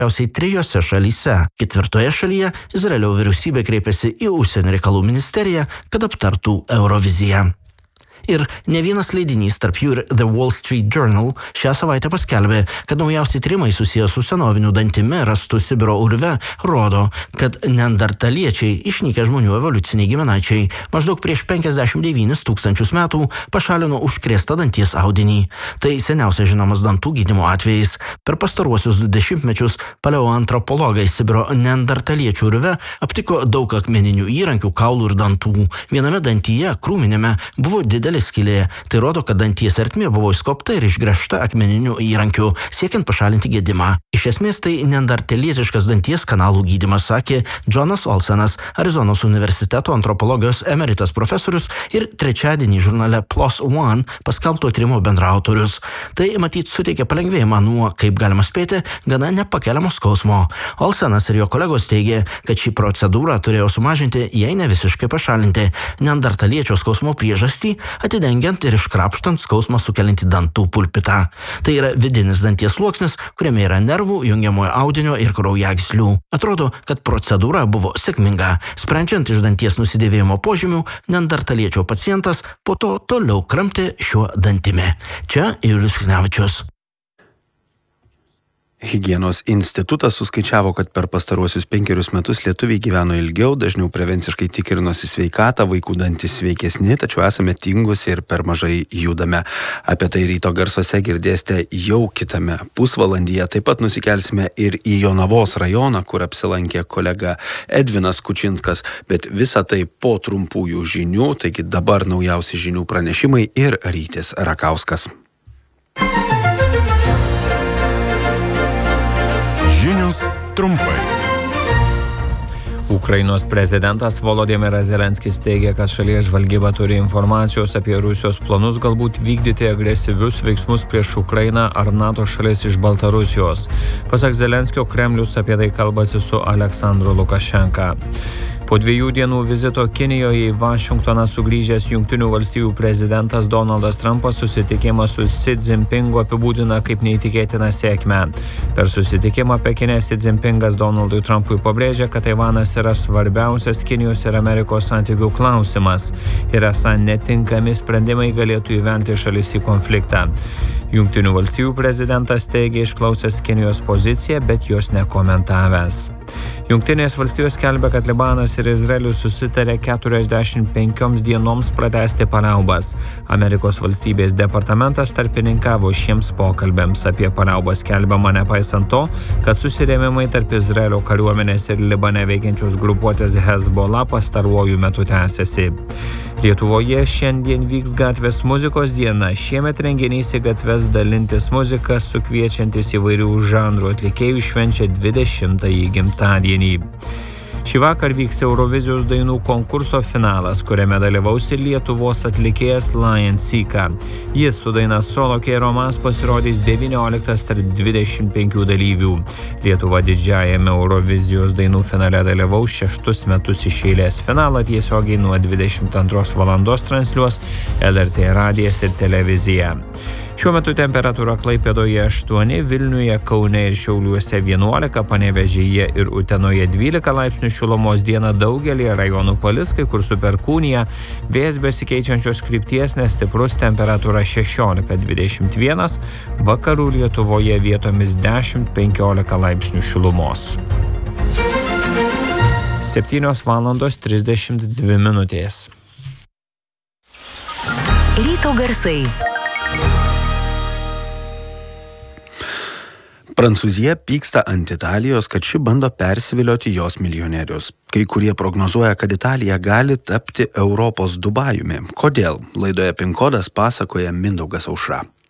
3 šalyse. 4 šalyje Izraelio vyriausybė kreipėsi į užsienio reikalų ministeriją, kad aptartų Euroviziją. Ir ne vienas leidinys, tarp jų ir The Wall Street Journal, šią savaitę paskelbė, kad naujausi tyrimai susijęs su senoviniu dantimi rastu Sibiro urve rodo, kad neandertaliečiai, išnykę žmonių evoliuciniai giminaičiai, maždaug prieš 59 tūkstančius metų pašalino užkrėstą danties audinį. Tai seniausias žinomas dantų gydymo atvejais. Per pastaruosius 20 mečius paleoantropologai Sibiro neandertaliečių urve aptiko daug akmeninių įrankių, kaulų ir dantų. Viename dantyje, krūminėme, buvo didelė skylė. Tai rodo, kad danties ertmė buvo įskobta ir išgręžta akmeniniu įrankiu, siekiant pašalinti gedimą. Iš esmės tai neandertalietiškas danties kanalų gydymas, sakė Jonas Olsenas, Arizonos universiteto antropologijos emeritas profesorius ir trečiadienį žurnale PLOS ONE paskelbto tyrimo bendraautorius. Tai matyt suteikia palengvėjimą nuo, kaip galima spėti, gana nepakeliamo skausmo. Olsenas ir jo kolegos teigė, kad ši procedūra turėjo sumažinti, jei ne visiškai pašalinti, neandertaliečio skausmo priežastį, atidengiant ir iškrapštant skausmą sukeliantį dantų pulpitą. Tai yra vidinis danties sluoksnis, kuriame yra nervų, jungiamojo audinio ir kraujagyslių. Atrodo, kad procedūra buvo sėkminga. Sprendžiant iš danties nusidėvėjimo požymių, neandertaliečio pacientas po to toliau kramtė šiuo dantimi. Čia Julius Chnevičius. Higienos institutas suskaičiavo, kad per pastaruosius 5 metus lietuviai gyveno ilgiau, dažniau prevenciškai tikrinosi sveikatą, vaikų dantys sveikesni, tačiau esame tingus ir per mažai judame. Apie tai ryto garsuose girdėsite jau kitame pusvalandyje. Taip pat nusikelsime ir į Jonavos rajoną, kur apsilankė kolega Edvinas Kučinskas, bet visa tai po trumpųjų žinių, taigi dabar naujausi žinių pranešimai ir Rytis Rakauskas. Žinios trumpai. Ukrainos prezidentas Volodymyras Zelenskis teigia, kad šalies žvalgyba turi informacijos apie Rusijos planus galbūt vykdyti agresyvius veiksmus prieš Ukrainą ar NATO šalis iš Baltarusijos. Pasak Zelenskio, Kremlius apie tai kalbasi su Aleksandru Lukašenka. Po 2 dienų vizito Kinijoje į Vašingtoną sugrįžęs Jungtinių valstijų prezidentas Donaldas Trumpas susitikimą su Xi Jinpingu apibūdina kaip neįtikėtiną sėkmę. Per susitikimą Pekine Xi Jinpingas Donaldui Trumpui pabrėžė, kad Taivanas yra svarbiausias Kinijos ir Amerikos santykių klausimas ir esą netinkami sprendimai galėtų įvelti šalis į konfliktą. Jungtinių valstijų prezidentas teigė išklausęs Kinijos poziciją, bet jos nekomentavęs. Jungtinės valstijos skelbia, kad Libanas ir Izraelis susitarė 45 dienoms pratęsti paliaubas. Amerikos valstybės departamentas tarpininkavo šiems pokalbėms. Apie paliaubas skelbiama nepaisant to, kad susirėmimai tarp Izraelio kariuomenės ir Libane veikiančios grupuotės Hezbollah pastaruoju metu tęsiasi. Lietuvoje šiandien vyks gatvės muzikos diena. Šiemet renginys į gatves dalintis muziką sukviečiantis įvairių žanrų atlikėjų švenčia 20-ąjį gimtadienį. Šį vakar vyks Eurovizijos dainų konkurso finalas, kuriame dalyvaus ir Lietuvos atlikėjas Lion Sika. Jis su daina Solo Keiromas pasirodys 19 tarp 25 dalyvių. Lietuva didžiajame Eurovizijos dainų finale dalyvaus 6 metus iš eilės. Finalą tiesiogiai nuo 22 valandos transliuos LRT radijas ir televizija. Šiuo metu temperatūra Klaipėdoje 8, Vilniuje, Kaune ir Šiauliuose 11, Panevėžyje ir Utenoje 12 laipsnių šilumos. Dieną daugelyje rajonų palis, kai kur su perkūnija, vėjas besikeičiančios krypties nestiprus, temperatūra 16-21, vakarų Lietuvoje vietomis 10-15 laipsnių šilumos. 7:32. Ryto garsai. Prancūzija pyksta ant Italijos, kad ši bando persivilioti jos milijonierius. Kai kurie prognozuoja, kad Italija gali tapti Europos Dubajumi. Kodėl? Laidoje Pin kodas pasakoja Mindaugas Aušra.